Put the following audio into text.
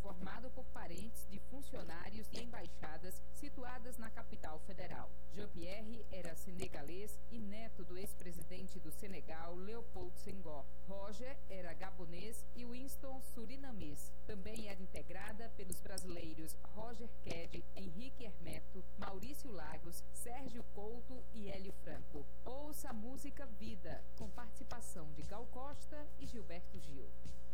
formado por parentes de funcionários de embaixadas situadas na capital federal. Jean-Pierre era senegalês e neto do ex-presidente do Senegal, Léopold Senghor. Roger era gabonês e Winston surinamês. Também era integrada pelos brasileiros Roger Ked, Henrique Hermeto, Maurício Lagos, Sérgio Couto e Hélio Franco. Ouça a música Vida, com participação de Gal Costa e Gilberto Gil.